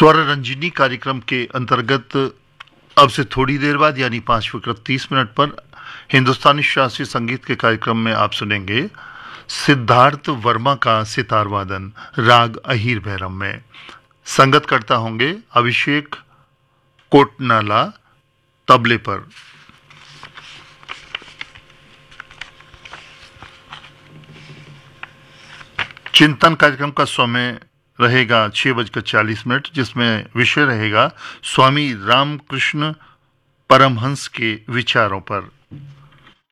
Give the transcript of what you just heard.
स्वर रंजिनी कार्यक्रम के अंतर्गत अब से थोड़ी देर बाद यानी 5:30 पर हिंदुस्तानी शास्त्रीय संगीत के कार्यक्रम में आप सुनेंगे सिद्धार्थ वर्मा का सितार वादन राग अहीर भैरम में। संगत करता होंगे अभिषेक कोटनाला तबले पर। चिंतन कार्यक्रम का समय रहेगा 6:40, जिसमें विषय रहेगा स्वामी रामकृष्ण परमहंस के विचारों पर।